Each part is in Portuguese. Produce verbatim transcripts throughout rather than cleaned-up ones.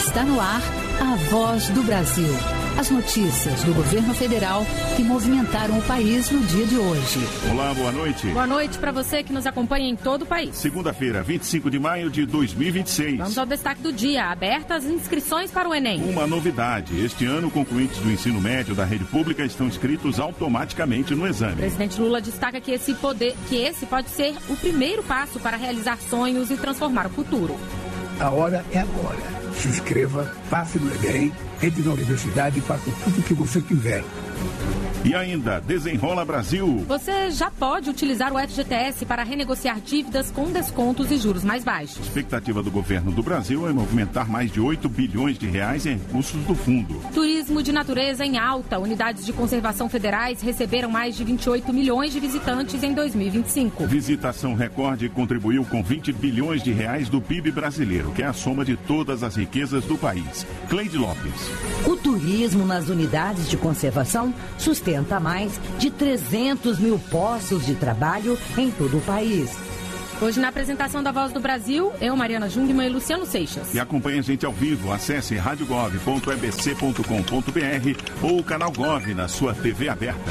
Está no ar a Voz do Brasil. As notícias do governo federal que movimentaram o país no dia de hoje. Olá, boa noite. Boa noite para você que nos acompanha em todo o país. Segunda-feira, vinte e cinco de maio de dois mil e vinte e seis. Vamos ao destaque do dia. Abertas as inscrições para o Enem. Uma novidade. Este ano, concluintes do ensino médio da rede pública estão inscritos automaticamente no exame. O presidente Lula destaca que esse, poder, que esse pode ser o primeiro passo para realizar sonhos e transformar o futuro. A hora é agora. Se inscreva, passe no Enem, entre na universidade e faça tudo o que você quiser. E ainda, Desenrola Brasil. Você já pode utilizar o F G T S para renegociar dívidas com descontos e juros mais baixos. A expectativa do governo do Brasil é movimentar mais de oito bilhões de reais em recursos do fundo. Turismo de natureza em alta. Unidades de conservação federais receberam mais de vinte e oito milhões de visitantes em dois mil e vinte e cinco. Visitação recorde contribuiu com vinte bilhões de reais do P I B brasileiro, que é a soma de todas as riquezas do país. Cleide Lopes. O turismo nas unidades de conservação sustenta mais de trezentos mil postos de trabalho em todo o país. Hoje, na apresentação da Voz do Brasil, eu, Mariana Jungmann e Luciano Seixas. E acompanhe a gente ao vivo. Acesse rádio gov ponto e b c ponto com ponto b r ou o canal Gov na sua T V aberta.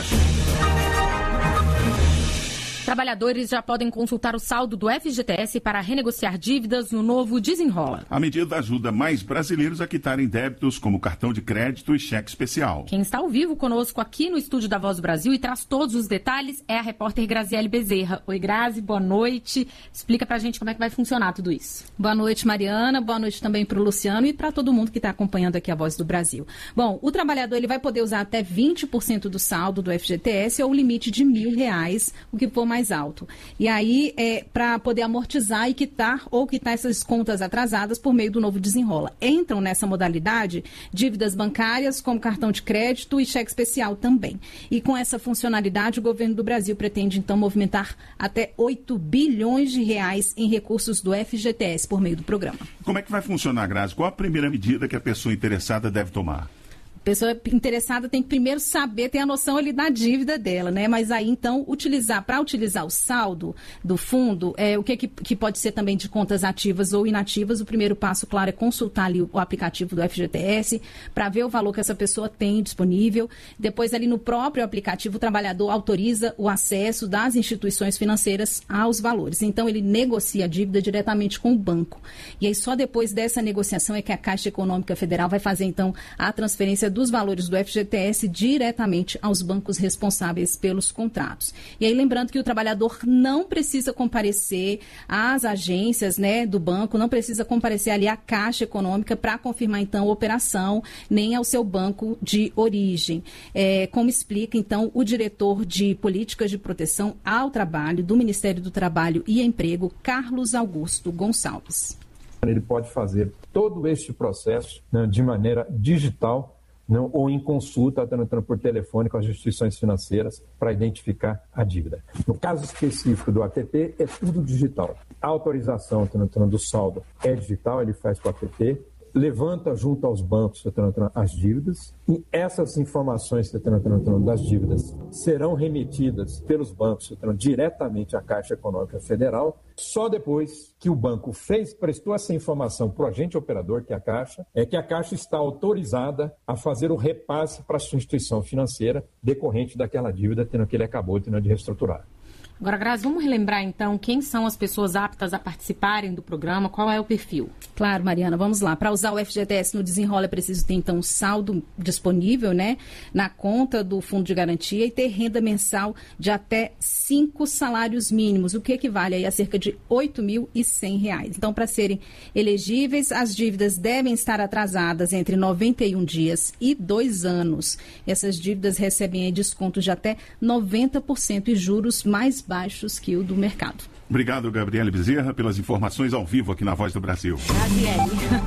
Trabalhadores já podem consultar o saldo do F G T S para renegociar dívidas no novo Desenrola. A medida ajuda mais brasileiros a quitarem débitos como cartão de crédito e cheque especial. Quem está ao vivo conosco aqui no estúdio da Voz do Brasil e traz todos os detalhes é a repórter Graziele Bezerra. Oi, Grazi, boa noite. Explica pra gente como é que vai funcionar tudo isso. Boa noite, Mariana. Boa noite também para o Luciano e para todo mundo que está acompanhando aqui a Voz do Brasil. Bom, o trabalhador ele vai poder usar até vinte por cento do saldo do F G T S ou o limite de mil reais, o que for mais mais alto. E aí, é, para poder amortizar e quitar ou quitar essas contas atrasadas por meio do novo Desenrola. Entram nessa modalidade dívidas bancárias, como cartão de crédito e cheque especial também. E com essa funcionalidade, o governo do Brasil pretende, então, movimentar até oito bilhões de reais em recursos do F G T S por meio do programa. Como é que vai funcionar, Grazi? Qual a primeira medida que a pessoa interessada deve tomar? A pessoa interessada tem que primeiro saber, ter a noção ali da dívida dela, né? Mas aí, então, utilizar, para utilizar o saldo do fundo, é, o que, que, que pode ser também de contas ativas ou inativas, o primeiro passo, claro, é consultar ali o, o aplicativo do F G T S para ver o valor que essa pessoa tem disponível. Depois, ali no próprio aplicativo, o trabalhador autoriza o acesso das instituições financeiras aos valores. Então, ele negocia a dívida diretamente com o banco. E aí, só depois dessa negociação é que a Caixa Econômica Federal vai fazer, então, a transferência dos valores do F G T S diretamente aos bancos responsáveis pelos contratos. E aí, lembrando que o trabalhador não precisa comparecer às agências, né, do banco, não precisa comparecer ali à Caixa Econômica para confirmar, então, a operação, nem ao seu banco de origem. É, como explica, então, o diretor de Políticas de Proteção ao Trabalho do Ministério do Trabalho e Emprego, Carlos Augusto Gonçalves. Ele pode fazer todo este processo, né, de maneira digital, não, ou em consulta, tanto por telefone com as instituições financeiras para identificar a dívida. No caso específico do A T P, é tudo digital. A autorização tanto, do saldo é digital, ele faz com o A T P, levanta junto aos bancos tanto, as dívidas e essas informações tanto, das dívidas serão remetidas pelos bancos tanto, diretamente à Caixa Econômica Federal. Só depois que o banco fez, prestou essa informação para o agente operador, que é a Caixa, é que a Caixa está autorizada a fazer o repasse para a sua instituição financeira decorrente daquela dívida que ele acabou de reestruturar. Agora, Grazi, vamos relembrar, então, quem são as pessoas aptas a participarem do programa, qual é o perfil? Claro, Mariana, vamos lá. Para usar o F G T S no Desenrola é preciso ter, então, um saldo disponível, né, na conta do Fundo de Garantia e ter renda mensal de até cinco salários mínimos, o que equivale aí a cerca de oito mil e cem reais. Então, para serem elegíveis, as dívidas devem estar atrasadas entre noventa e um dias e dois anos. Essas dívidas recebem aí descontos de até noventa por cento e juros mais baixos que o do mercado. Obrigado, Gabriele Bezerra, pelas informações ao vivo aqui na Voz do Brasil. Gabriele.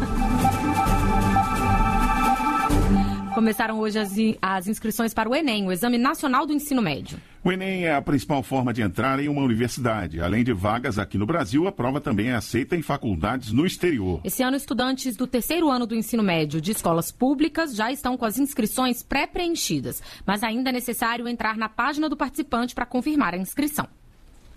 Começaram hoje as, as inscrições para o Enem, o Exame Nacional do Ensino Médio. O Enem é a principal forma de entrar em uma universidade. Além de vagas aqui no Brasil, a prova também é aceita em faculdades no exterior. Esse ano, estudantes do terceiro ano do ensino médio de escolas públicas já estão com as inscrições pré-preenchidas, mas ainda é necessário entrar na página do participante para confirmar a inscrição.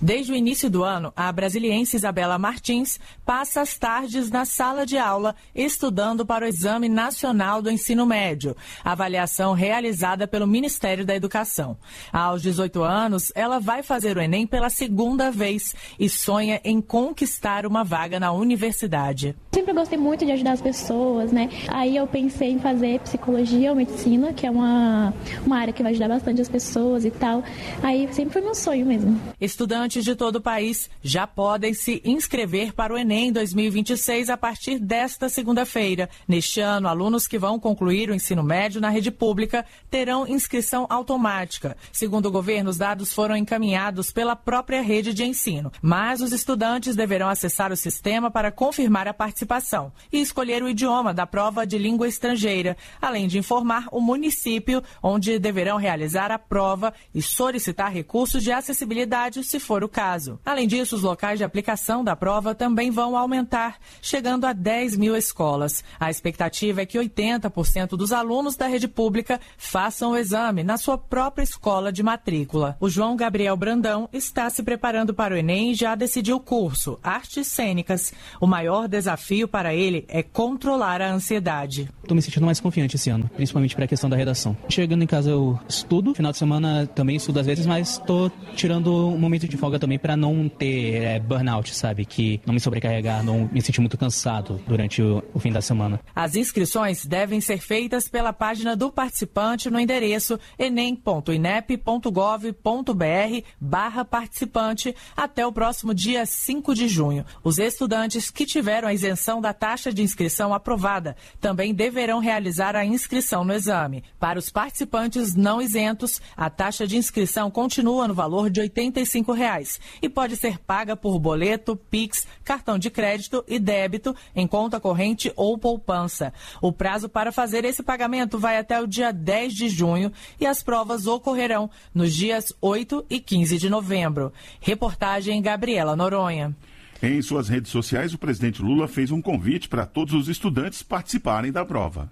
Desde o início do ano, a brasiliense Isabela Martins passa as tardes na sala de aula estudando para o Exame Nacional do Ensino Médio, avaliação realizada pelo Ministério da Educação. Aos dezoito anos, ela vai fazer o Enem pela segunda vez e sonha em conquistar uma vaga na universidade. Sempre gostei muito de ajudar as pessoas, né? Aí eu pensei em fazer psicologia ou medicina, que é uma, uma área que vai ajudar bastante as pessoas e tal. Aí sempre foi meu sonho mesmo. Estudantes de todo o país já podem se inscrever para o Enem dois mil e vinte e seis a partir desta segunda-feira. Neste ano, alunos que vão concluir o ensino médio na rede pública terão inscrição automática. Segundo o governo, os dados foram encaminhados pela própria rede de ensino, mas os estudantes deverão acessar o sistema para confirmar a participação e escolher o idioma da prova de língua estrangeira, além de informar o município onde deverão realizar a prova e solicitar recursos de acessibilidade, se for o caso. Além disso, os locais de aplicação da prova também vão aumentar, chegando a dez mil escolas. A expectativa é que oitenta por cento dos alunos da rede pública façam o exame na sua própria escola de matrícula. O João Gabriel Brandão está se preparando para o Enem e já decidiu o curso, Artes Cênicas. O maior desafio para ele é controlar a ansiedade. Estou me sentindo mais confiante esse ano, principalmente para a questão da redação. Chegando em casa eu estudo, final de semana também estudo às vezes, mas estou tirando um momento de folga também para não ter é, burnout, sabe? Que não me sobrecarregar, não me sentir muito cansado durante o, o fim da semana. As inscrições devem ser feitas pela página do participante no endereço enem ponto inep ponto gov ponto br barra participante até o próximo dia cinco de junho. Os estudantes que tiveram a isenção da taxa de inscrição aprovada também deverão realizar a inscrição no exame. Para os participantes não isentos, a taxa de inscrição continua no valor de oitenta e cinco reais e pode ser paga por boleto, Pix, cartão de crédito e débito em conta corrente ou poupança. O prazo para fazer esse pagamento vai até o dia dez de junho e as provas ocorrerão nos dias oito e quinze de novembro. Reportagem Gabriela Noronha. Em suas redes sociais, o presidente Lula fez um convite para todos os estudantes participarem da prova.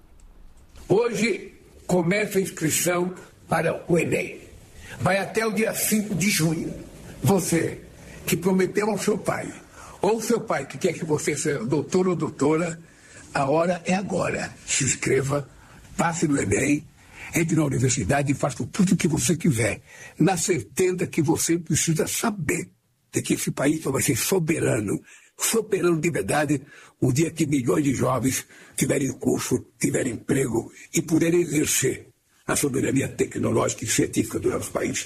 Hoje começa a inscrição para o Enem. Vai até o dia cinco de junho. Você que prometeu ao seu pai, ou seu pai que quer que você seja doutor ou doutora, a hora é agora. Se inscreva, passe no Enem, entre na universidade e faça tudo o que você quiser, na certeza que você precisa saber de que esse país vai ser soberano, soberano de verdade, o dia que milhões de jovens tiverem curso, tiverem emprego e puderem exercer a soberania tecnológica e científica do nosso país.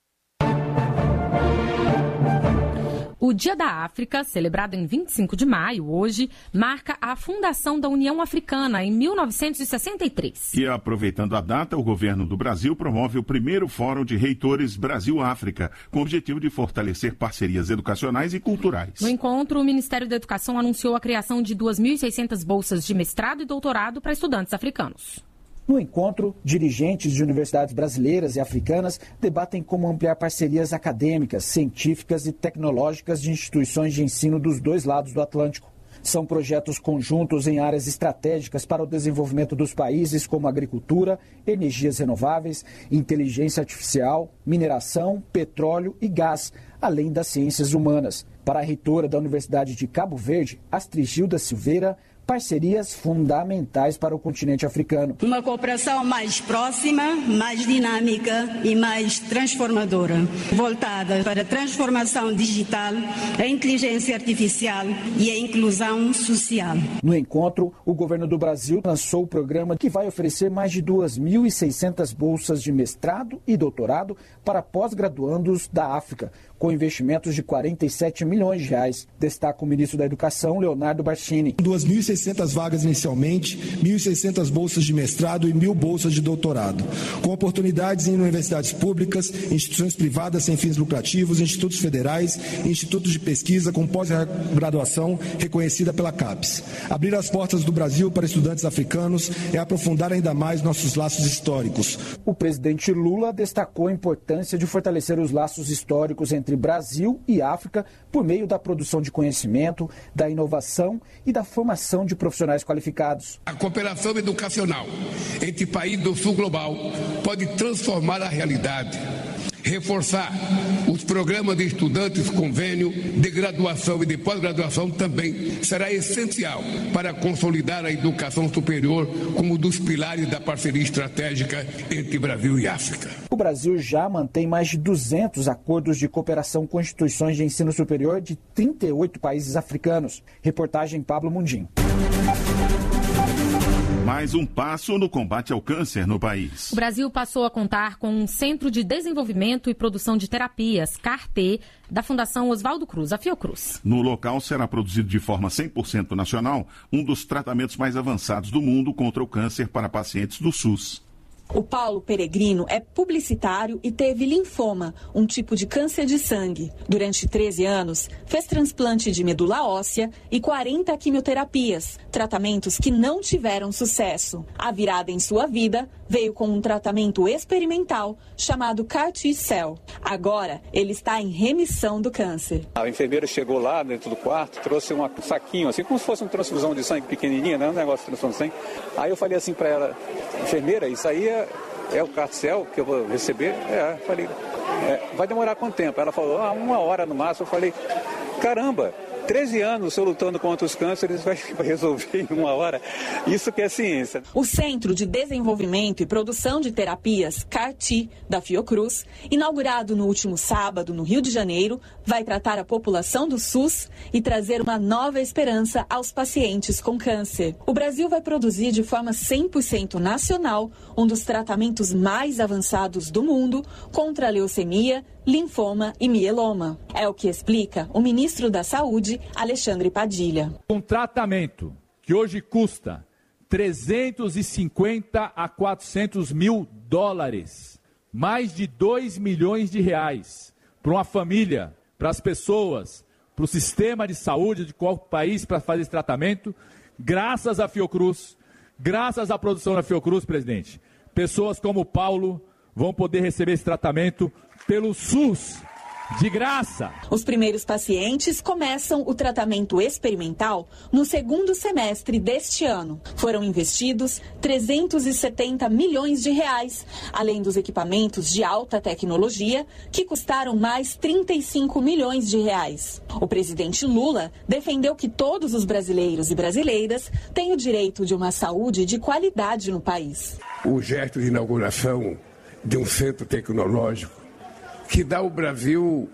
O Dia da África, celebrado em vinte e cinco de maio, hoje, marca a fundação da União Africana em mil novecentos e sessenta e três. E aproveitando a data, o governo do Brasil promove o primeiro Fórum de Reitores Brasil-África, com o objetivo de fortalecer parcerias educacionais e culturais. No encontro, o Ministério da Educação anunciou a criação de duas mil e seiscentas bolsas de mestrado e doutorado para estudantes africanos. No encontro, dirigentes de universidades brasileiras e africanas debatem como ampliar parcerias acadêmicas, científicas e tecnológicas de instituições de ensino dos dois lados do Atlântico. São projetos conjuntos em áreas estratégicas para o desenvolvimento dos países como agricultura, energias renováveis, inteligência artificial, mineração, petróleo e gás, além das ciências humanas. Para a reitora da Universidade de Cabo Verde, Astrigilda Silveira, parcerias fundamentais para o continente africano. Uma cooperação mais próxima, mais dinâmica e mais transformadora, voltada para a transformação digital, a inteligência artificial e a inclusão social. No encontro, o governo do Brasil lançou o programa que vai oferecer mais de duas mil e seiscentas bolsas de mestrado e doutorado para pós-graduandos da África, com investimentos de quarenta e sete milhões de reais. Destaca o ministro da Educação, Leonardo Barchini. duas mil e seiscentas vagas inicialmente, mil e seiscentas bolsas de mestrado e mil bolsas de doutorado, com oportunidades em universidades públicas, instituições privadas sem fins lucrativos, institutos federais e institutos de pesquisa com pós-graduação reconhecida pela CAPES. Abrir as portas do Brasil para estudantes africanos é aprofundar ainda mais nossos laços históricos. O presidente Lula destacou a importância de fortalecer os laços históricos entre Brasil e África por meio da produção de conhecimento, da inovação e da formação de profissionais qualificados. A cooperação educacional entre países do sul global pode transformar a realidade Reforçar os programas de estudantes convênio de graduação e de pós-graduação também será essencial para consolidar a educação superior como um dos pilares da parceria estratégica entre Brasil e África. O Brasil já mantém mais de duzentos acordos de cooperação com instituições de ensino superior de trinta e oito países africanos. Reportagem Pablo Mundim. Mais um passo no combate ao câncer no país. O Brasil passou a contar com um Centro de Desenvolvimento e Produção de Terapias, C A R T, da Fundação Oswaldo Cruz, a Fiocruz. No local será produzido de forma cem por cento nacional um dos tratamentos mais avançados do mundo contra o câncer para pacientes do SUS. O Paulo Peregrino é publicitário e teve linfoma, um tipo de câncer de sangue. Durante treze anos, fez transplante de medula óssea e quarenta quimioterapias, tratamentos que não tiveram sucesso. A virada em sua vida veio com um tratamento experimental chamado C A R T-Cell. Agora, ele está em remissão do câncer. A enfermeira chegou lá dentro do quarto, trouxe um saquinho, assim como se fosse uma transfusão de sangue pequenininha, né? Um negócio de transfusão de sangue. Aí eu falei assim para ela, enfermeira, isso aí é, é o C A R T-Cell que eu vou receber? É, falei, é, vai demorar quanto tempo? Ela falou, ah, uma hora no máximo. Eu falei, caramba, treze anos eu lutando contra os cânceres, vai resolver em uma hora. Isso que é ciência. O Centro de Desenvolvimento e Produção de Terapias, C A R T, da Fiocruz, inaugurado no último sábado no Rio de Janeiro, vai tratar a população do SUS e trazer uma nova esperança aos pacientes com câncer. O Brasil vai produzir de forma cem por cento nacional um dos tratamentos mais avançados do mundo contra a leucemia, linfoma e mieloma. É o que explica o ministro da Saúde, Alexandre Padilha. Um tratamento que hoje custa trezentos e cinquenta a quatrocentos mil dólares, mais de dois milhões de reais, para uma família, para as pessoas, para o sistema de saúde de qual país para fazer esse tratamento, graças à Fiocruz, graças à produção da Fiocruz, presidente, pessoas como o Paulo vão poder receber esse tratamento pelo SUS, de graça. Os primeiros pacientes começam o tratamento experimental no segundo semestre deste ano. Foram investidos trezentos e setenta milhões de reais, além dos equipamentos de alta tecnologia, que custaram mais trinta e cinco milhões de reais. O presidente Lula defendeu que todos os brasileiros e brasileiras têm o direito de uma saúde de qualidade no país. O gesto de inauguração de um centro tecnológico que dá ao Brasil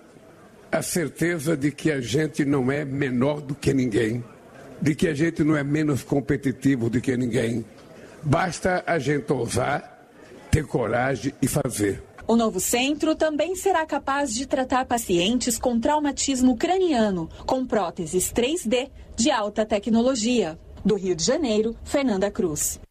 a certeza de que a gente não é menor do que ninguém, de que a gente não é menos competitivo do que ninguém. Basta a gente ousar, ter coragem e fazer. O novo centro também será capaz de tratar pacientes com traumatismo craniano, com próteses três D de alta tecnologia. Do Rio de Janeiro, Fernanda Cruz.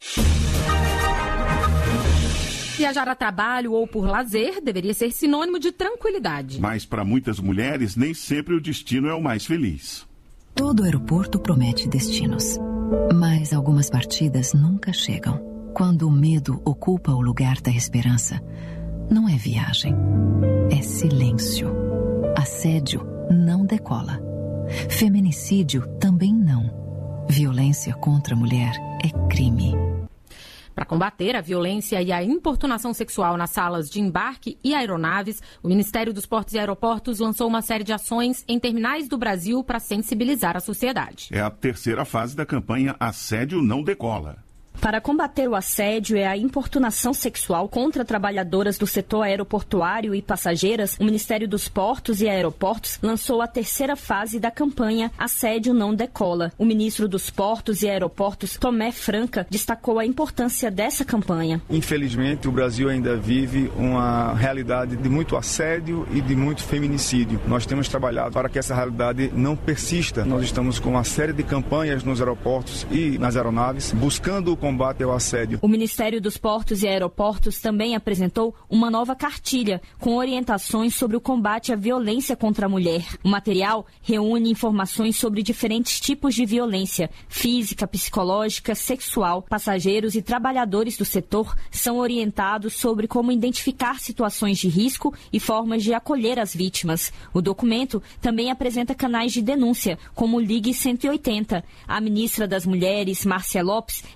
Viajar a trabalho ou por lazer deveria ser sinônimo de tranquilidade. Mas para muitas mulheres, nem sempre o destino é o mais feliz. Todo aeroporto promete destinos, mas algumas partidas nunca chegam. Quando o medo ocupa o lugar da esperança, não é viagem, é silêncio. Assédio não decola. Feminicídio também não. Violência contra a mulher é crime. Para combater a violência e a importunação sexual nas salas de embarque e aeronaves, o Ministério dos Portos e Aeroportos lançou uma série de ações em terminais do Brasil para sensibilizar a sociedade. É a terceira fase da campanha Assédio Não Decola. Para combater o assédio e a importunação sexual contra trabalhadoras do setor aeroportuário e passageiras, o Ministério dos Portos e Aeroportos lançou a terceira fase da campanha Assédio Não Decola. O ministro dos Portos e Aeroportos, Tomé Franca, destacou a importância dessa campanha. Infelizmente, o Brasil ainda vive uma realidade de muito assédio e de muito feminicídio. Nós temos trabalhado para que essa realidade não persista. Nós estamos com uma série de campanhas nos aeroportos e nas aeronaves, buscando o combate ao assédio. O Ministério dos Portos e Aeroportos também apresentou uma nova cartilha com orientações sobre o combate à violência contra a mulher. O material reúne informações sobre diferentes tipos de violência, física, psicológica, sexual. Passageiros e trabalhadores do setor são orientados sobre como identificar situações de risco e formas de acolher as vítimas. O documento também apresenta canais de denúncia, como o Ligue cento e oitenta. A ministra das Mulheres, Márcia Lopes, ressaltou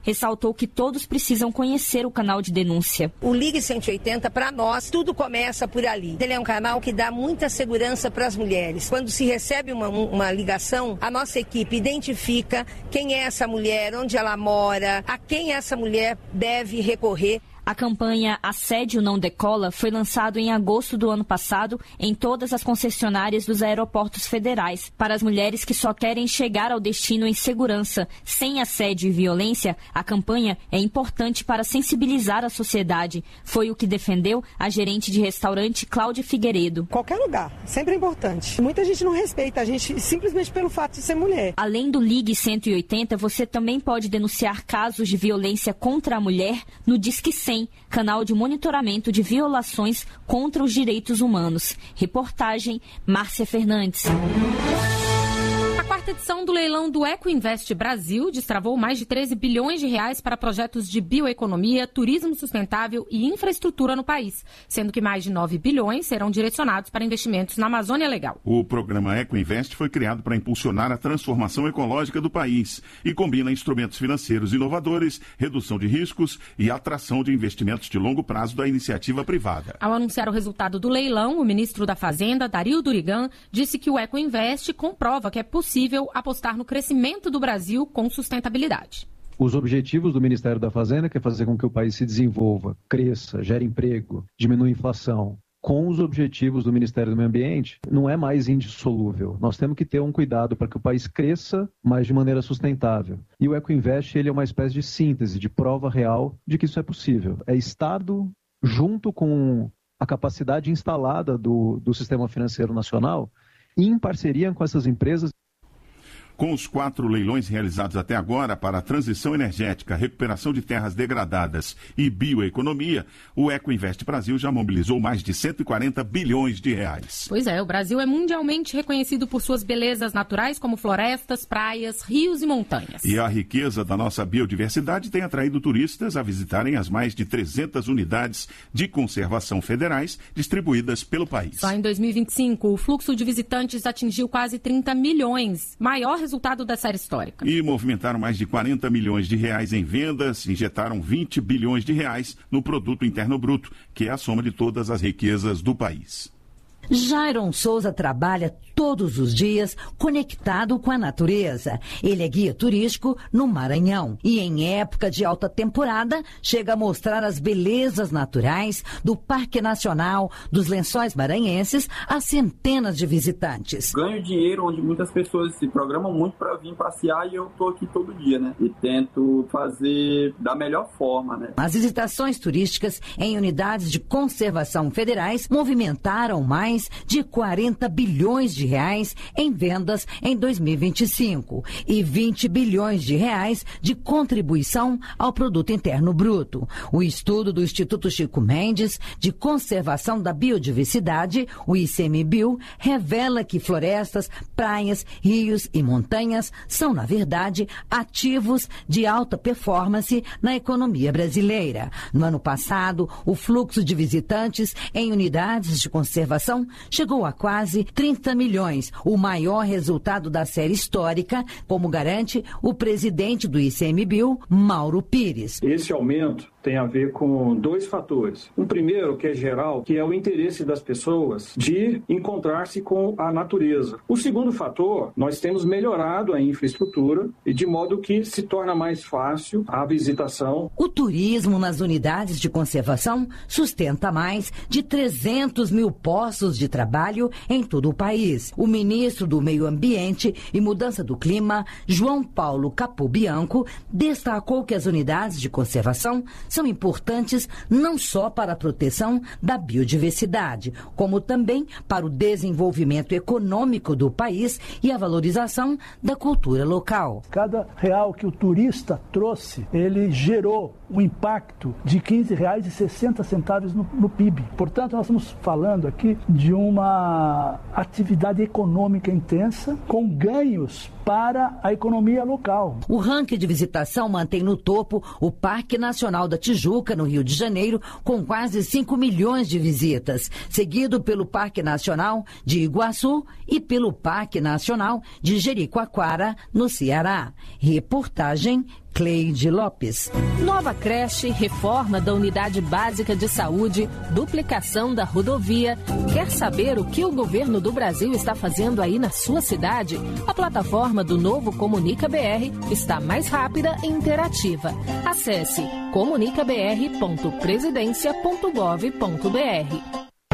ressaltou que todos precisam conhecer o canal de denúncia. O Ligue cento e oitenta, para nós, tudo começa por ali. Ele é um canal que dá muita segurança para as mulheres. Quando se recebe uma, uma ligação, a nossa equipe identifica quem é essa mulher, onde ela mora, a quem essa mulher deve recorrer. A campanha Assédio Não Decola foi lançado em agosto do ano passado em todas as concessionárias dos aeroportos federais. Para as mulheres que só querem chegar ao destino em segurança, sem assédio e violência, a campanha é importante para sensibilizar a sociedade. Foi o que defendeu a gerente de restaurante Cláudia Figueiredo. Qualquer lugar, sempre é importante. Muita gente não respeita a gente simplesmente pelo fato de ser mulher. Além do Ligue cento e oitenta, você também pode denunciar casos de violência contra a mulher no Disque cem, canal de monitoramento de violações contra os direitos humanos. Reportagem Márcia Fernandes. A quarta edição do leilão do Ecoinvest Brasil destravou mais de treze bilhões de reais para projetos de bioeconomia, turismo sustentável e infraestrutura no país, sendo que mais de nove bilhões serão direcionados para investimentos na Amazônia Legal. O programa Ecoinvest foi criado para impulsionar a transformação ecológica do país e combina instrumentos financeiros inovadores, redução de riscos e atração de investimentos de longo prazo da iniciativa privada. Ao anunciar o resultado do leilão, o ministro da Fazenda, Dario Durigan, disse que o Ecoinvest comprova que é possível apostar no crescimento do Brasil com sustentabilidade. Os objetivos do Ministério da Fazenda, que é fazer com que o país se desenvolva, cresça, gere emprego, diminua a inflação, com os objetivos do Ministério do Meio Ambiente, não é mais indissolúvel. Nós temos que ter um cuidado para que o país cresça, mas de maneira sustentável. E o Ecoinvest, ele é uma espécie de síntese, de prova real de que isso é possível. É Estado, junto com a capacidade instalada do, do sistema financeiro nacional, em parceria com essas empresas. Com os quatro leilões realizados até agora para a transição energética, recuperação de terras degradadas e bioeconomia, o Ecoinvest Brasil já mobilizou mais de cento e quarenta bilhões de reais. Pois é, o Brasil é mundialmente reconhecido por suas belezas naturais como florestas, praias, rios e montanhas. E a riqueza da nossa biodiversidade tem atraído turistas a visitarem as mais de trezentas unidades de conservação federais distribuídas pelo país. Só em dois mil e vinte e cinco, o fluxo de visitantes atingiu quase trinta milhões, maior resultado da série histórica. E movimentaram mais de quarenta milhões de reais em vendas, injetaram vinte bilhões de reais no Produto Interno Bruto, que é a soma de todas as riquezas do país. Jairon Souza trabalha todos os dias conectado com a natureza. Ele é guia turístico no Maranhão e em época de alta temporada chega a mostrar as belezas naturais do Parque Nacional dos Lençóis Maranhenses a centenas de visitantes. Ganho dinheiro onde muitas pessoas se programam muito para vir passear e eu estou aqui todo dia, né? E tento fazer da melhor forma, né? As visitações turísticas em unidades de conservação federais movimentaram mais de quarenta bilhões de reais em vendas em dois mil e vinte e cinco e vinte bilhões de reais de contribuição ao Produto Interno Bruto. O estudo do Instituto Chico Mendes de Conservação da Biodiversidade, o I C M B I U, revela que florestas, praias, rios e montanhas são, na verdade, ativos de alta performance na economia brasileira. No ano passado, o fluxo de visitantes em unidades de conservação chegou a quase trinta milhões, o maior resultado da série histórica, como garante o presidente do I C M B I U, Mauro Pires. Esse aumento tem a ver com dois fatores. Um primeiro, que é geral, que é o interesse das pessoas de encontrar-se com a natureza. O segundo fator, nós temos melhorado a infraestrutura e de modo que se torna mais fácil a visitação. O turismo nas unidades de conservação sustenta mais de trezentos mil postos de trabalho em todo o país. O ministro do Meio Ambiente e Mudança do Clima, João Paulo Capobianco, destacou que as unidades de conservação são importantes não só para a proteção da biodiversidade, como também para o desenvolvimento econômico do país e a valorização da cultura local. Cada real que o turista trouxe, ele gerou um impacto de quinze reais e sessenta centavos no, no P I B. Portanto, nós estamos falando aqui de uma atividade econômica intensa com ganhos para a economia local. O ranking de visitação mantém no topo o Parque Nacional da Tijuca, no Rio de Janeiro, com quase cinco milhões de visitas, seguido pelo Parque Nacional de Iguaçu e pelo Parque Nacional de Jericoacoara, no Ceará. Reportagem Cleide Lopes. Nova creche, reforma da unidade básica de saúde, duplicação da rodovia. Quer saber o que o governo do Brasil está fazendo aí na sua cidade? A plataforma do novo Comunica B R está mais rápida e interativa. Acesse comunica b r ponto presidencia ponto gov ponto b r.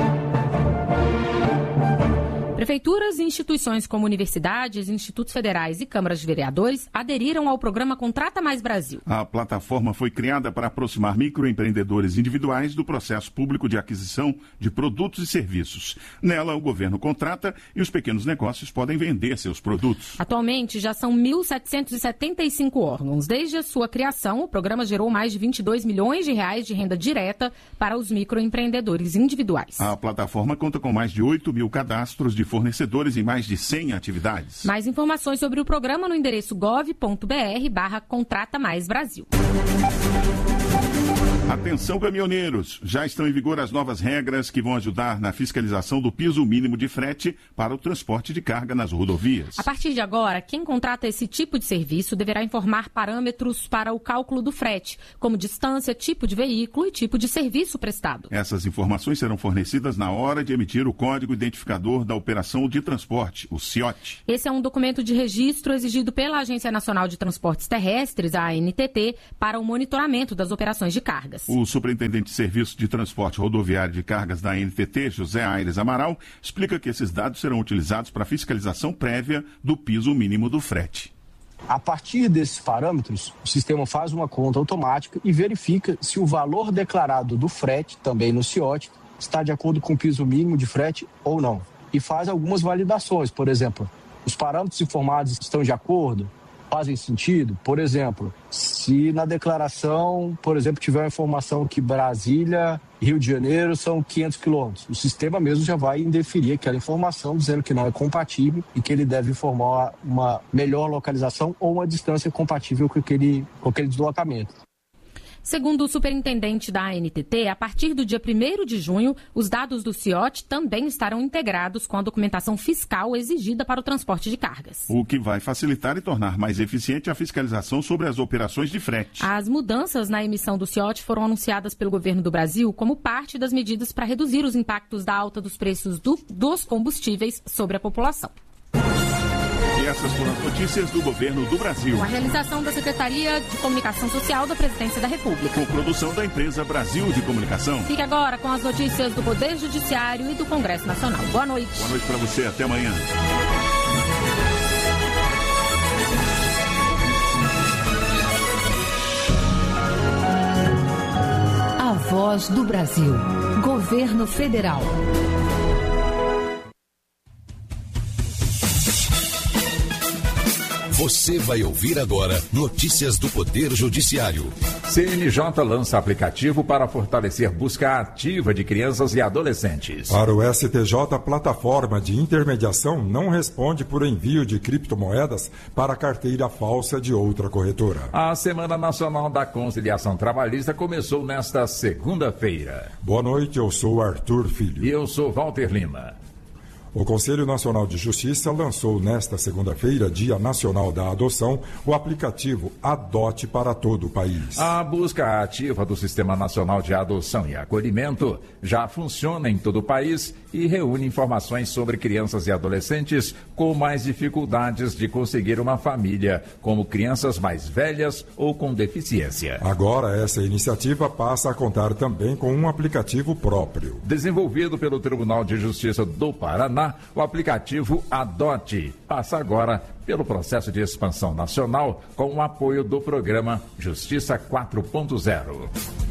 Prefeituras e instituições como universidades, institutos federais e câmaras de vereadores aderiram ao programa Contrata Mais Brasil. A plataforma foi criada para aproximar microempreendedores individuais do processo público de aquisição de produtos e serviços. Nela, o governo contrata e os pequenos negócios podem vender seus produtos. Atualmente, já são mil setecentos e setenta e cinco órgãos. Desde a sua criação, o programa gerou mais de vinte e dois milhões de reais de renda direta para os microempreendedores individuais. A plataforma conta com mais de oito mil cadastros de fornecedores em mais de cem atividades. Mais informações sobre o programa no endereço gov ponto b r barra Contrata Mais Brasil. Atenção, caminhoneiros! Já estão em vigor as novas regras que vão ajudar na fiscalização do piso mínimo de frete para o transporte de carga nas rodovias. A partir de agora, quem contrata esse tipo de serviço deverá informar parâmetros para o cálculo do frete, como distância, tipo de veículo e tipo de serviço prestado. Essas informações serão fornecidas na hora de emitir o Código Identificador da Operação de Transporte, o C I O T. Esse é um documento de registro exigido pela Agência Nacional de Transportes Terrestres, a A N T T, para o monitoramento das operações de cargas. O superintendente de Serviço de Transporte Rodoviário de Cargas da A N T T, José Aires Amaral, explica que esses dados serão utilizados para a fiscalização prévia do piso mínimo do frete. A partir desses parâmetros, o sistema faz uma conta automática e verifica se o valor declarado do frete, também no C I O T, está de acordo com o piso mínimo de frete ou não. E faz algumas validações, por exemplo, os parâmetros informados estão de acordo? Fazem sentido? Por exemplo, se na declaração, por exemplo, tiver a informação que Brasília e Rio de Janeiro são quinhentos quilômetros, o sistema mesmo já vai indeferir aquela informação dizendo que não é compatível e que ele deve informar uma melhor localização ou uma distância compatível com aquele, com aquele deslocamento. Segundo o superintendente da A N T T, a partir do dia primeiro de junho, os dados do C I O T também estarão integrados com a documentação fiscal exigida para o transporte de cargas. O que vai facilitar e tornar mais eficiente a fiscalização sobre as operações de frete. As mudanças na emissão do C I O T foram anunciadas pelo governo do Brasil como parte das medidas para reduzir os impactos da alta dos preços do, dos combustíveis sobre a população. E essas foram as notícias do governo do Brasil. Com a realização da Secretaria de Comunicação Social da Presidência da República. Com produção da empresa Brasil de Comunicação. Fique agora com as notícias do Poder Judiciário e do Congresso Nacional. Boa noite. Boa noite para você. Até amanhã. A Voz do Brasil. Governo Federal. Você vai ouvir agora notícias do Poder Judiciário. C N J lança aplicativo para fortalecer busca ativa de crianças e adolescentes. Para o S T J, a plataforma de intermediação não responde por envio de criptomoedas para carteira falsa de outra corretora. A Semana Nacional da Conciliação Trabalhista começou nesta segunda-feira. Boa noite, eu sou Arthur Filho. E eu sou Walter Lima. O Conselho Nacional de Justiça lançou nesta segunda-feira, Dia Nacional da Adoção, o aplicativo Adote para todo o país. A busca ativa do Sistema Nacional de Adoção e Acolhimento já funciona em todo o país e reúne informações sobre crianças e adolescentes com mais dificuldades de conseguir uma família, como crianças mais velhas ou com deficiência. Agora, essa iniciativa passa a contar também com um aplicativo próprio. Desenvolvido pelo Tribunal de Justiça do Paraná, o aplicativo Adote passa agora pelo processo de expansão nacional com o apoio do programa Justiça quatro ponto zero.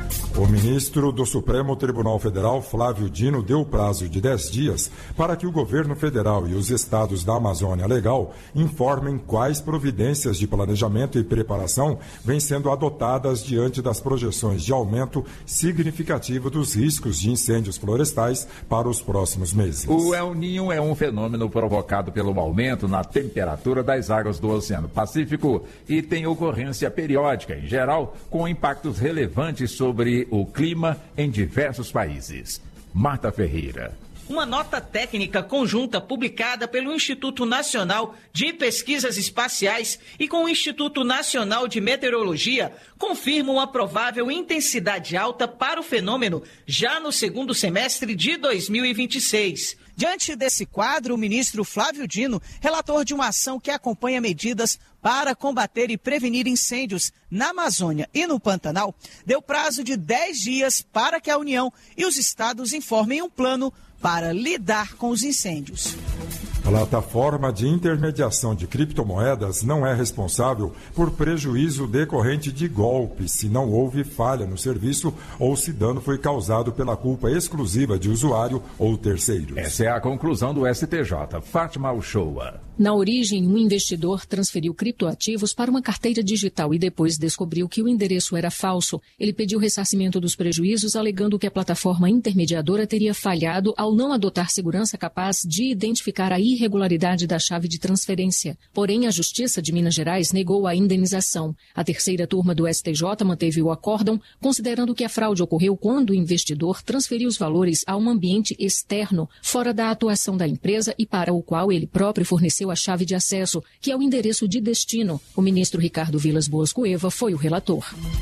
O ministro do Supremo Tribunal Federal, Flávio Dino, deu prazo de dez dias para que o governo federal e os estados da Amazônia Legal informem quais providências de planejamento e preparação vêm sendo adotadas diante das projeções de aumento significativo dos riscos de incêndios florestais para os próximos meses. O El Niño é um fenômeno provocado pelo aumento na temperatura das águas do Oceano Pacífico e tem ocorrência periódica, em geral, com impactos relevantes sobre o clima em diversos países. Marta Ferreira. Uma nota técnica conjunta publicada pelo Instituto Nacional de Pesquisas Espaciais e com o Instituto Nacional de Meteorologia confirma uma provável intensidade alta para o fenômeno já no segundo semestre de dois mil e vinte e seis. Diante desse quadro, o ministro Flávio Dino, relator de uma ação que acompanha medidas para combater e prevenir incêndios na Amazônia e no Pantanal, deu prazo de dez dias para que a União e os estados informem um plano para lidar com os incêndios. A plataforma de intermediação de criptomoedas não é responsável por prejuízo decorrente de golpe, se não houve falha no serviço ou se dano foi causado pela culpa exclusiva de usuário ou terceiros. Essa é a conclusão do S T J. Fátima Uchoa. Na origem, um investidor transferiu criptoativos para uma carteira digital e depois descobriu que o endereço era falso. Ele pediu ressarcimento dos prejuízos, alegando que a plataforma intermediadora teria falhado ao não adotar segurança capaz de identificar a irregularidade da chave de transferência. Porém, a Justiça de Minas Gerais negou a indenização. A terceira turma do S T J manteve o acórdão, considerando que a fraude ocorreu quando o investidor transferiu os valores a um ambiente externo, fora da atuação da empresa e para o qual ele próprio forneceu a chave de acesso, que é o endereço de destino. O ministro Ricardo Vilas Boas Cueva foi o relator.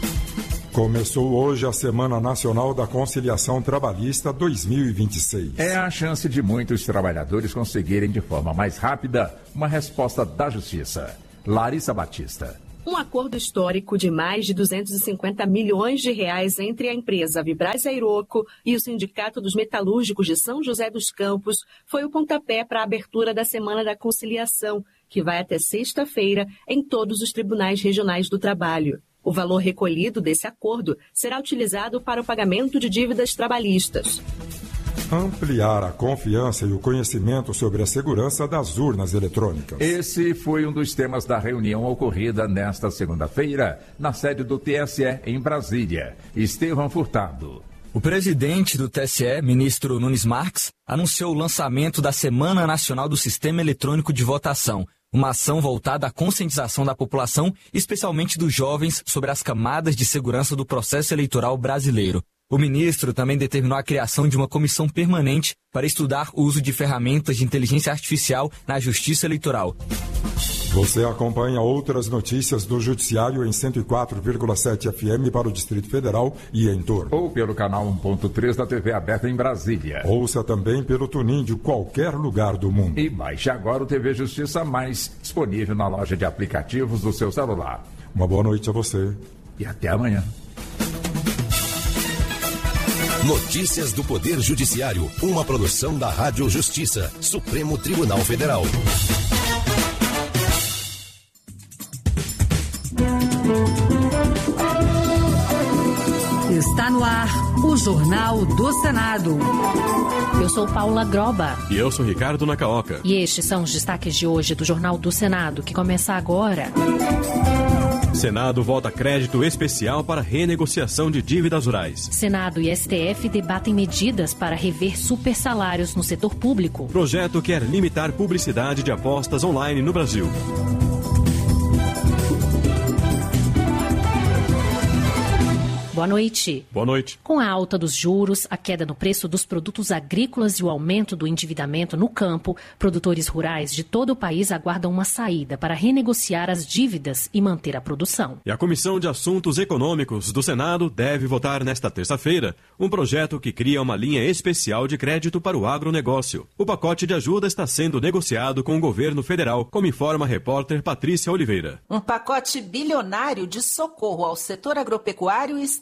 Começou hoje a Semana Nacional da Conciliação Trabalhista dois mil e vinte e seis. É a chance de muitos trabalhadores conseguirem de forma mais rápida uma resposta da Justiça. Larissa Batista. Um acordo histórico de mais de duzentos e cinquenta milhões de reais entre a empresa Vibraz Aeroco e o Sindicato dos Metalúrgicos de São José dos Campos foi o pontapé para a abertura da Semana da Conciliação, que vai até sexta-feira em todos os tribunais regionais do trabalho. O valor recolhido desse acordo será utilizado para o pagamento de dívidas trabalhistas. Ampliar a confiança e o conhecimento sobre a segurança das urnas eletrônicas. Esse foi um dos temas da reunião ocorrida nesta segunda-feira, na sede do T S E em Brasília. Estevão Furtado. O presidente do T S E, ministro Nunes Marques, anunciou o lançamento da Semana Nacional do Sistema Eletrônico de Votação, uma ação voltada à conscientização da população, especialmente dos jovens, sobre as camadas de segurança do processo eleitoral brasileiro. O ministro também determinou a criação de uma comissão permanente para estudar o uso de ferramentas de inteligência artificial na justiça eleitoral. Você acompanha outras notícias do Judiciário em cento e quatro vírgula sete F M para o Distrito Federal e em torno. Ou pelo canal um ponto três da T V aberta em Brasília. Ouça também pelo Tunin de qualquer lugar do mundo. E baixe agora o T V Justiça Mais, disponível na loja de aplicativos do seu celular. Uma boa noite a você. E até amanhã. Notícias do Poder Judiciário, uma produção da Rádio Justiça, Supremo Tribunal Federal. Está no ar o Jornal do Senado. Eu sou Paula Groba. E eu sou Ricardo Nacaoca. E estes são os destaques de hoje do Jornal do Senado, que começa agora. Senado vota crédito especial para renegociação de dívidas rurais. Senado e S T F debatem medidas para rever supersalários no setor público. Projeto quer limitar publicidade de apostas online no Brasil. Boa noite. Boa noite. Com a alta dos juros, a queda no preço dos produtos agrícolas e o aumento do endividamento no campo, produtores rurais de todo o país aguardam uma saída para renegociar as dívidas e manter a produção. E a Comissão de Assuntos Econômicos do Senado deve votar nesta terça-feira um projeto que cria uma linha especial de crédito para o agronegócio. O pacote de ajuda está sendo negociado com o governo federal, como informa a repórter Patrícia Oliveira. Um pacote bilionário de socorro ao setor agropecuário está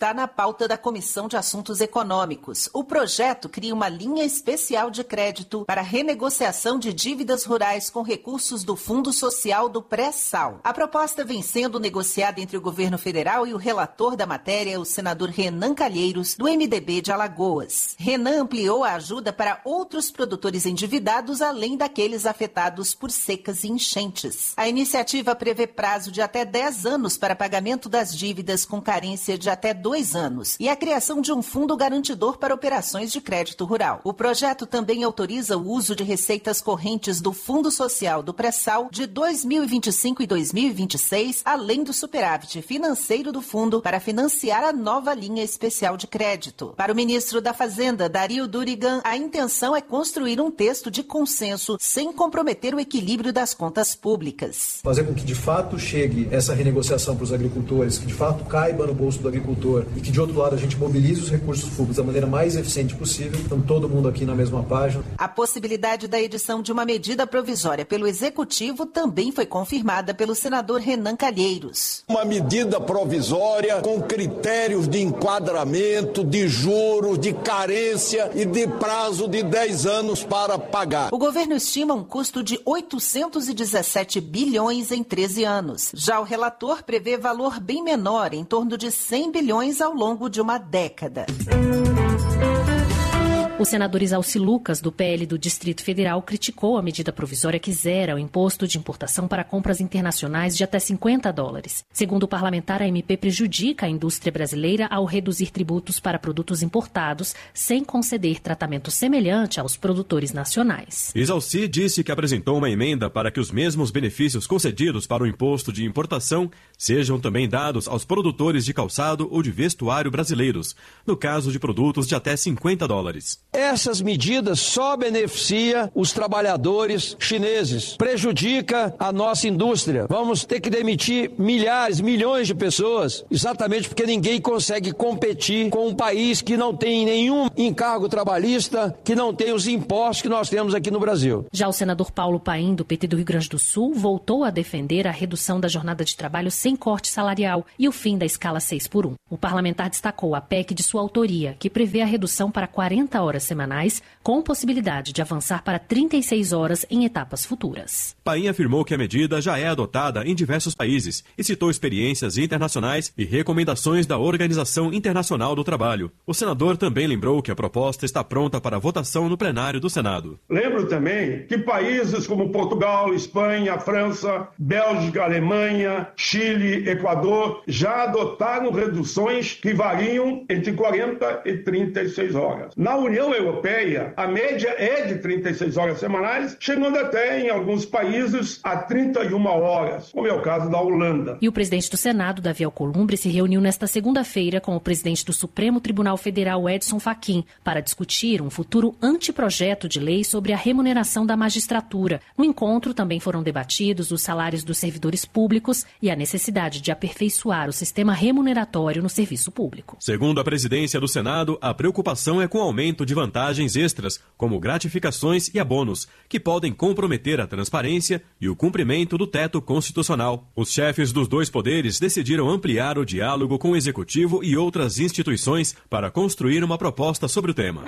está na pauta da Comissão de Assuntos Econômicos. O projeto cria uma linha especial de crédito para renegociação de dívidas rurais com recursos do Fundo Social do Pré-Sal. A proposta vem sendo negociada entre o governo federal e o relator da matéria, o senador Renan Calheiros, do M D B de Alagoas. Renan ampliou a ajuda para outros produtores endividados, além daqueles afetados por secas e enchentes. A iniciativa prevê prazo de até dez anos para pagamento das dívidas com carência de até dois anos e a criação de um fundo garantidor para operações de crédito rural. O projeto também autoriza o uso de receitas correntes do Fundo Social do Pré-Sal de dois mil e vinte e cinco e dois mil e vinte e seis, além do superávit financeiro do fundo para financiar a nova linha especial de crédito. Para o ministro da Fazenda, Dario Durigan, a intenção é construir um texto de consenso sem comprometer o equilíbrio das contas públicas. Fazer com que de fato chegue essa renegociação para os agricultores, que de fato caiba no bolso do agricultor e que de outro lado a gente mobilize os recursos públicos da maneira mais eficiente possível. Então todo mundo aqui na mesma página. A possibilidade da edição de uma medida provisória pelo Executivo também foi confirmada pelo senador Renan Calheiros. Uma medida provisória com critérios de enquadramento, de juros, de carência e de prazo de dez anos para pagar. O governo estima um custo de oitocentos e dezessete bilhões em treze anos. Já o relator prevê valor bem menor, em torno de cem bilhões ao longo de uma década. O senador Isalci Lucas, do P L do Distrito Federal, criticou a medida provisória que zera o imposto de importação para compras internacionais de até cinquenta dólares. Segundo o parlamentar, a M P prejudica a indústria brasileira ao reduzir tributos para produtos importados, sem conceder tratamento semelhante aos produtores nacionais. Isalci disse que apresentou uma emenda para que os mesmos benefícios concedidos para o imposto de importação sejam também dados aos produtores de calçado ou de vestuário brasileiros, no caso de produtos de até cinquenta dólares. Essas medidas só beneficiam os trabalhadores chineses, prejudica a nossa indústria. Vamos ter que demitir milhares, milhões de pessoas, exatamente porque ninguém consegue competir com um país que não tem nenhum encargo trabalhista, que não tem os impostos que nós temos aqui no Brasil. Já o senador Paulo Paim, do P T do Rio Grande do Sul, voltou a defender a redução da jornada de trabalho sem corte salarial e o fim da escala seis por um. O parlamentar destacou a P E C de sua autoria, que prevê a redução para quarenta horas semanais, com possibilidade de avançar para trinta e seis horas em etapas futuras. Paim afirmou que a medida já é adotada em diversos países e citou experiências internacionais e recomendações da Organização Internacional do Trabalho. O senador também lembrou que a proposta está pronta para votação no plenário do Senado. Lembro também que países como Portugal, Espanha, França, Bélgica, Alemanha, Chile, Equador já adotaram reduções que variam entre quarenta e trinta e seis horas. Na União Europeia, a média é de trinta e seis horas semanais, chegando até, em alguns países, a trinta e uma horas, como é o caso da Holanda. E o presidente do Senado, Davi Alcolumbre, se reuniu nesta segunda-feira com o presidente do Supremo Tribunal Federal, Edson Fachin, para discutir um futuro anteprojeto de lei sobre a remuneração da magistratura. No encontro também foram debatidos os salários dos servidores públicos e a necessidade de aperfeiçoar o sistema remuneratório no serviço público. Segundo a presidência do Senado, a preocupação é com o aumento de vantagens extras, como gratificações e abonos, que podem comprometer a transparência e o cumprimento do teto constitucional. Os chefes dos dois poderes decidiram ampliar o diálogo com o Executivo e outras instituições para construir uma proposta sobre o tema.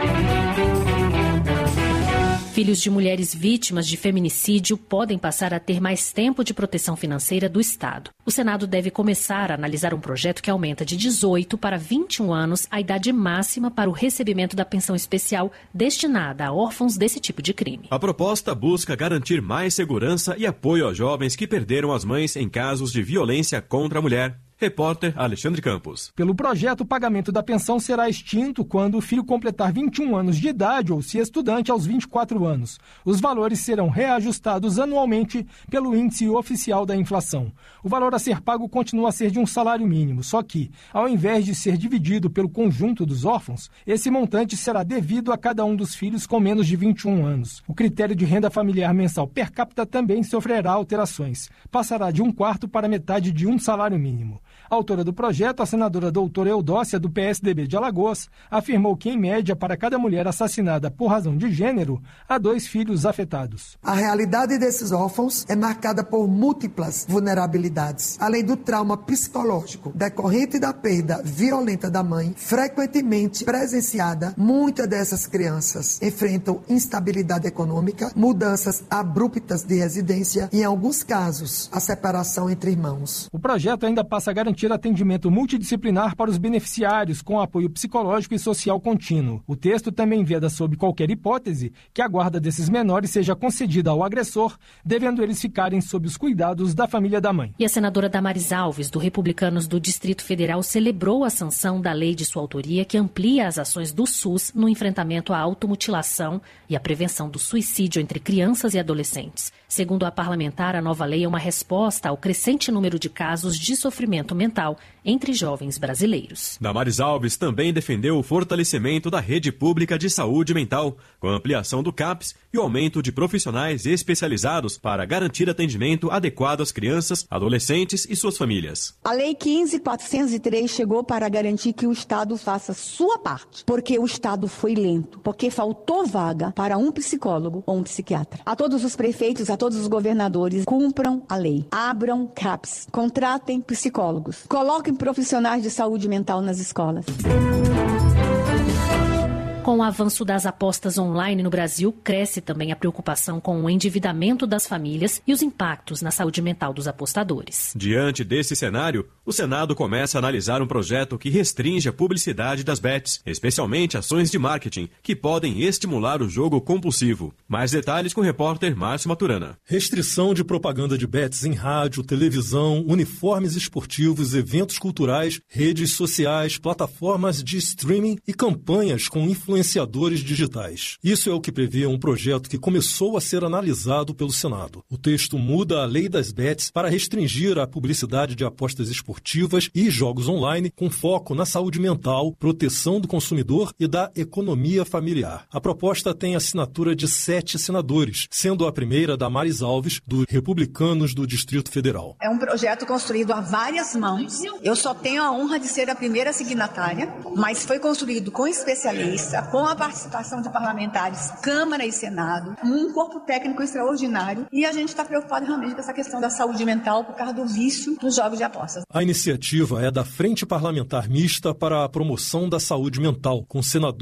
Filhos de mulheres vítimas de feminicídio podem passar a ter mais tempo de proteção financeira do Estado. O Senado deve começar a analisar um projeto que aumenta de dezoito para vinte e um anos a idade máxima para o recebimento da pensão especial destinada a órfãos desse tipo de crime. A proposta busca garantir mais segurança e apoio a jovens que perderam as mães em casos de violência contra a mulher. Repórter Alexandre Campos. Pelo projeto, o pagamento da pensão será extinto quando o filho completar vinte e um anos de idade ou se estudante aos vinte e quatro anos. Os valores serão reajustados anualmente pelo índice oficial da inflação. O valor a ser pago continua a ser de um salário mínimo, só que, ao invés de ser dividido pelo conjunto dos órfãos, esse montante será devido a cada um dos filhos com menos de vinte e um anos. O critério de renda familiar mensal per capita também sofrerá alterações. Passará de um quarto para metade de um salário mínimo. Autora do projeto, a senadora doutora Eudócia, do P S D B de Alagoas, afirmou que, em média, para cada mulher assassinada por razão de gênero, há dois filhos afetados. A realidade desses órfãos é marcada por múltiplas vulnerabilidades. Além do trauma psicológico decorrente da perda violenta da mãe, frequentemente presenciada, muitas dessas crianças enfrentam instabilidade econômica, mudanças abruptas de residência e, em alguns casos, a separação entre irmãos. O projeto ainda passa a garantir atendimento multidisciplinar para os beneficiários com apoio psicológico e social contínuo. O texto também veda, sob qualquer hipótese, que a guarda desses menores seja concedida ao agressor, devendo eles ficarem sob os cuidados da família da mãe. E a senadora Damares Alves, do Republicanos do Distrito Federal, celebrou a sanção da lei de sua autoria que amplia as ações do SUS no enfrentamento à automutilação e à prevenção do suicídio entre crianças e adolescentes. Segundo a parlamentar, a nova lei é uma resposta ao crescente número de casos de sofrimento mental entre jovens brasileiros. Damares Alves também defendeu o fortalecimento da rede pública de saúde mental, com a ampliação do CAPS e o aumento de profissionais especializados para garantir atendimento adequado às crianças, adolescentes e suas famílias. A Lei quinze mil quatrocentos e três chegou para garantir que o Estado faça sua parte, porque o Estado foi lento, porque faltou vaga para um psicólogo ou um psiquiatra. A todos os prefeitos, a todos os governadores, cumpram a lei. Abram CAPS, contratem psicólogos, coloquem profissionais de saúde mental nas escolas. Com o avanço das apostas online no Brasil, cresce também a preocupação com o endividamento das famílias e os impactos na saúde mental dos apostadores. Diante desse cenário, o Senado começa a analisar um projeto que restringe a publicidade das bets, especialmente ações de marketing, que podem estimular o jogo compulsivo. Mais detalhes com o repórter Márcio Maturana. Restrição de propaganda de bets em rádio, televisão, uniformes esportivos, eventos culturais, redes sociais, plataformas de streaming e campanhas com influência influenciadores digitais. Isso é o que prevê um projeto que começou a ser analisado pelo Senado. O texto muda a lei das bets para restringir a publicidade de apostas esportivas e jogos online com foco na saúde mental, proteção do consumidor e da economia familiar. A proposta tem assinatura de sete senadores, sendo a primeira Damares Alves, do Republicanos do Distrito Federal. É um projeto construído a várias mãos. Eu só tenho a honra de ser a primeira signatária, mas foi construído com especialistas, com a participação de parlamentares, Câmara e Senado, um corpo técnico extraordinário, e a gente está preocupado realmente com essa questão da saúde mental por causa do vício nos jogos de apostas. A iniciativa é da Frente Parlamentar Mista para a Promoção da Saúde Mental, com senador